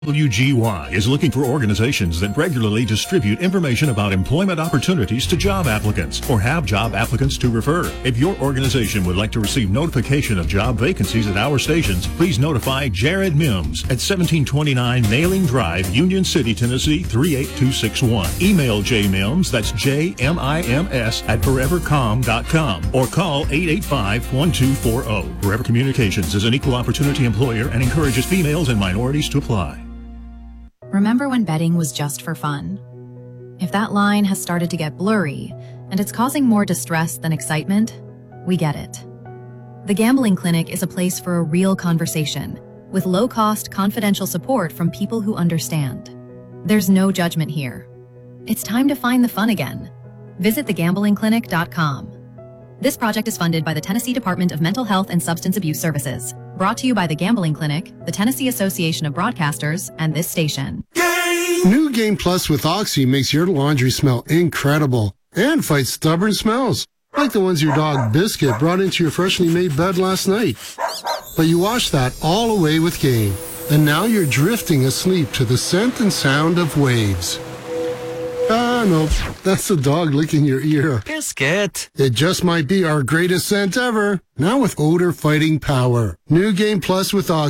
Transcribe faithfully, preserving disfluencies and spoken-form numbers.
W G Y is looking for organizations that regularly distribute information about employment opportunities to job applicants or have job applicants to refer. If your organization would like to receive notification of job vacancies at our stations, please notify Jared Mims at seventeen twenty-nine Mailing Drive, Union City, Tennessee three eight two six one. Email J Mims, that's J M I M S at forever com dot com, or call eight eight five, one two four zero. Forever Communications is an equal opportunity employer and encourages females and minorities to apply. Remember when betting was just for fun? If that line has started to get blurry and it's causing more distress than excitement, we get it. The Gambling Clinic is a place for a real conversation with low-cost, confidential support from people who understand. There's no judgment here. It's time to find the fun again. Visit the gambling clinic dot com. This project is funded by the Tennessee Department of Mental Health and Substance Abuse Services. Brought to you by the Gambling Clinic, the Tennessee Association of Broadcasters, and this station. Game! New Game Plus with Oxy makes your laundry smell incredible and fights stubborn smells, like the ones your dog Biscuit brought into your freshly made bed last night. But you wash that all away with Game, and now you're drifting asleep to the scent and sound of waves. Ah, no, that's the dog licking your ear. Biscuit. It just might be our greatest scent ever. Now with odor-fighting power. New Game Plus with Oxy.